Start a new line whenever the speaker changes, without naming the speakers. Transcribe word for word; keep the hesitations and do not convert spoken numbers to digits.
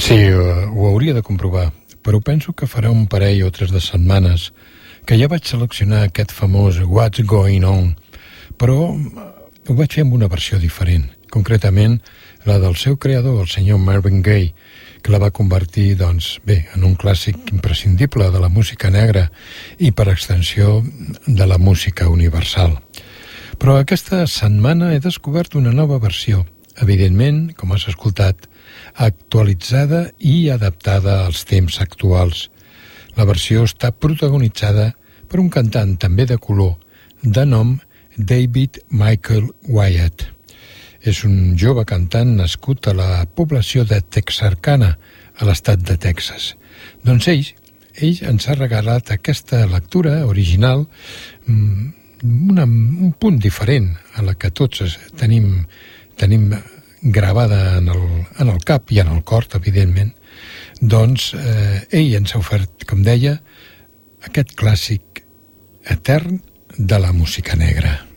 Sí, ho hauria de comprovar, però penso que farà un parell o tres de setmanes que ja vaig seleccionar aquest famós What's Going On, però ho vaig fer amb una versió diferent, concretament la del seu creador, el senyor Marvin Gaye, que la va convertir, doncs, bé, en un clàssic imprescindible de la música negra i, per extensió, de la música universal. Però aquesta setmana he descobert una nova versió, evidentment, com has escoltat, actualitzada i adaptada als temps actuals. La versió està protagonitzada per un cantant també de color, de nom David Michael Wyatt. És un jove cantant nascut a la població de Texarkana, a l'estat de Texas. Doncs ell, ell ens ha regalat aquesta lectura original, una, un punt diferent a la que tots tenim, tenim gravada en el, en el cap i en el cor, evidentment. Doncs eh, ell ens ha ofert, com deia, aquest clàssic etern de la música negra.